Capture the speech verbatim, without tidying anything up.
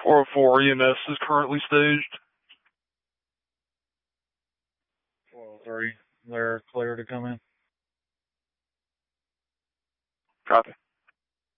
four oh four E M S is currently staged. four oh three, they're clear to come in. Copy.